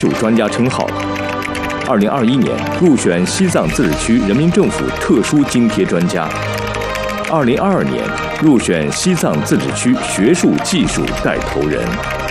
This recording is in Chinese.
专家称号。2021年入选西藏自治区人民政府特殊津贴专家。2022年入选西藏自治区学术技术带头人。